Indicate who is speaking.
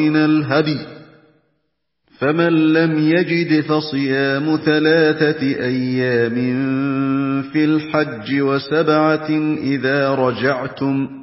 Speaker 1: من الهدي، فمن لم يجد فصيام 3 أيام في الحج و7 إذا رجعتم،